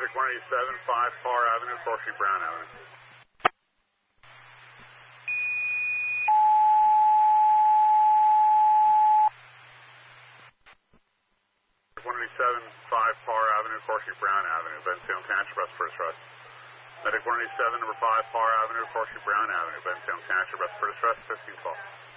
Medic 187, 5 Parr Avenue, Corsi Brown Avenue. 187, 5 Parr Avenue, Corsi Brown Avenue, Bensalem Cancer, respiratory stress. Medic 187, number 5 Parr Avenue, Corsi Brown Avenue, Bensalem Cancer, respiratory stress, 1512.